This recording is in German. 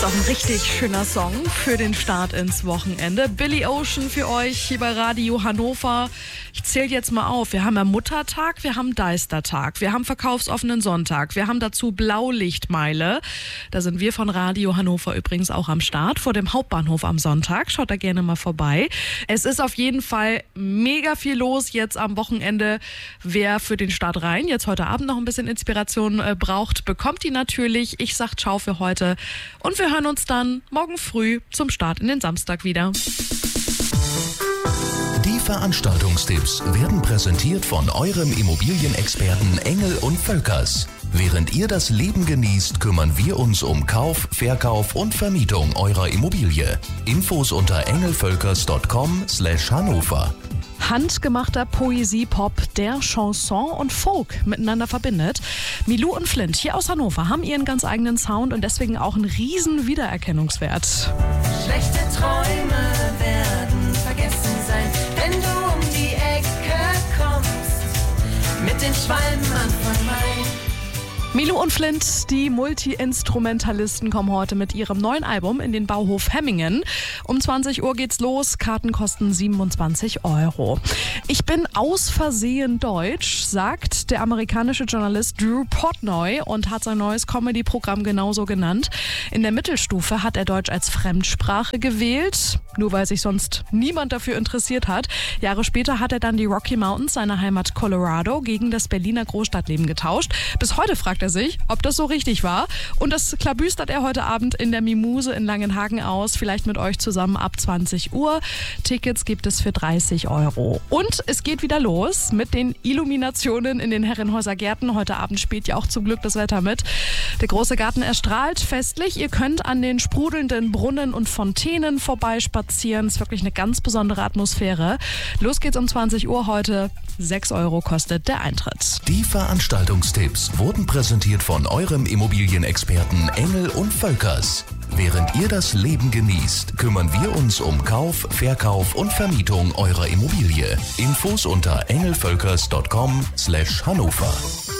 Doch ein richtig schöner Song für den Start ins Wochenende. Billy Ocean für euch hier bei Radio Hannover. Ich zähle jetzt mal auf. Wir haben ja Muttertag, wir haben Deistertag, wir haben verkaufsoffenen Sonntag, wir haben dazu Blaulichtmeile. Da sind wir von Radio Hannover übrigens auch am Start vor dem Hauptbahnhof am Sonntag. Schaut da gerne mal vorbei. Es ist auf jeden Fall mega viel los jetzt am Wochenende. Wer für den Start rein jetzt heute Abend noch ein bisschen Inspiration braucht, bekommt die natürlich. Ich sag ciao für heute und wir hören uns dann morgen früh zum Start in den Samstag wieder. Die Veranstaltungstipps werden präsentiert von eurem Immobilienexperten Engel und Völkers. Während ihr das Leben genießt, kümmern wir uns um Kauf, Verkauf und Vermietung eurer Immobilie. Infos unter engelvölkers.com/Hannover. Handgemachter Poesie-Pop, der Chanson und Folk miteinander verbindet. Milou und Flint hier aus Hannover haben ihren ganz eigenen Sound und deswegen auch einen riesen Wiedererkennungswert. Schlechte Träume werden vergessen sein, wenn du um die Ecke kommst mit den Schwalben Anfang Mai. Milou und Flint, die Multi-Instrumentalisten, kommen heute mit ihrem neuen Album in den Bauhof Hemmingen. Um 20 Uhr geht's los, Karten kosten 27 €. Ich bin aus Versehen deutsch, sagt der amerikanische Journalist Drew Portnoy und hat sein neues Comedy-Programm genauso genannt. In der Mittelstufe hat er Deutsch als Fremdsprache gewählt, nur weil sich sonst niemand dafür interessiert hat. Jahre später hat er dann die Rocky Mountains, seine Heimat Colorado, gegen das Berliner Großstadtleben getauscht. Bis heute fragt er sich, ob das so richtig war. Und das klabüstert er heute Abend in der Mimuse in Langenhagen aus. Vielleicht mit euch zusammen ab 20 Uhr. Tickets gibt es für 30 €. Und es geht wieder los mit den Illuminationen in den Herrenhäuser Gärten. Heute Abend spielt ja auch zum Glück das Wetter mit. Der große Garten erstrahlt festlich. Ihr könnt an den sprudelnden Brunnen und Fontänen vorbeispazieren. Es ist wirklich eine ganz besondere Atmosphäre. Los geht's um 20 Uhr heute. 6 € kostet der Eintritt. Die Veranstaltungstipps wurden präsentiert von eurem Immobilienexperten Engel und Völkers. Während ihr das Leben genießt, kümmern wir uns um Kauf, Verkauf und Vermietung eurer Immobilie. Infos unter engelvölkers.com/Hannover.